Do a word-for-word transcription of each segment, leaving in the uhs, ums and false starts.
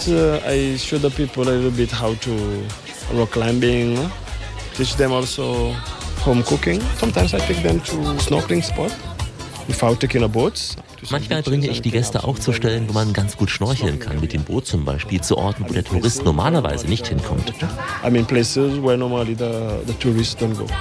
but uh, I show the people a little bit how to rock climbing, teach them also home cooking. Sometimes I take them to snorkeling spot without taking a boat. Manchmal bringe ich die Gäste auch zu Stellen, wo man ganz gut schnorcheln kann, mit dem Boot zum Beispiel, zu Orten, wo der Tourist normalerweise nicht hinkommt. I mean places where normally the, the tourists don't go.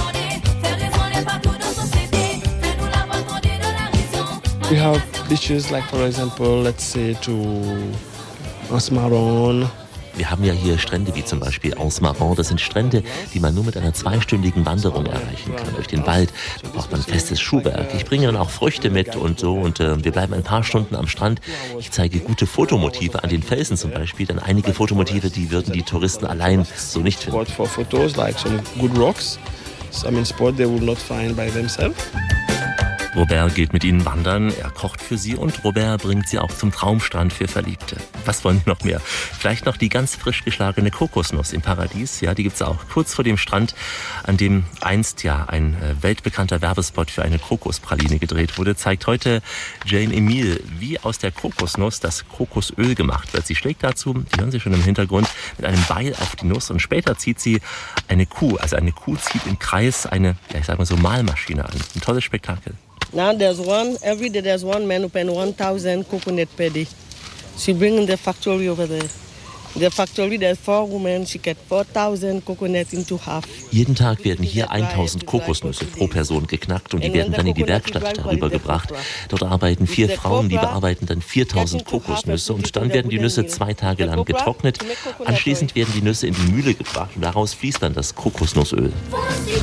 We have beaches like, for example, let's say to Asmaron. Wir haben ja hier Strände wie zum Beispiel Asmaron. Das sind Strände, die man nur mit einer zweistündigen Wanderung erreichen kann. Durch den Wald, da braucht man festes Schuhwerk. Ich bringe dann auch Früchte mit und so. Und äh, wir bleiben ein paar Stunden am Strand. Ich zeige gute Fotomotive an den Felsen zum Beispiel. Dann einige Fotomotive, die würden die Touristen allein so nicht finden. For photos, like some good rocks. I mean, spot they will not find by themselves. Robert geht mit ihnen wandern, er kocht für sie und Robert bringt sie auch zum Traumstrand für Verliebte. Was wollen wir noch mehr? Vielleicht noch die ganz frisch geschlagene Kokosnuss im Paradies. Ja, die gibt's auch kurz vor dem Strand, an dem einst ja ein äh, weltbekannter Werbespot für eine Kokospraline gedreht wurde, zeigt heute Jane Emile, wie aus der Kokosnuss das Kokosöl gemacht wird. Sie schlägt dazu, die hören Sie schon im Hintergrund, mit einem Beil auf die Nuss und später zieht sie eine Kuh, also eine Kuh zieht im Kreis eine, ja, ich sag mal so, Mahlmaschine an. Ein tolles Spektakel. Now there's one, every day there's one man who pen one thousand coconut per day. She bring in the factory over there. The factory, there's four women, she get four thousand coconuts into half. Jeden Tag werden hier tausend Kokosnüsse pro Person geknackt und die werden dann in die Werkstatt darüber gebracht. Dort arbeiten vier Frauen, die bearbeiten dann viertausend Kokosnüsse und dann werden die Nüsse zwei Tage lang getrocknet. Anschließend werden die Nüsse in die Mühle gebracht und daraus fließt dann das Kokosnussöl.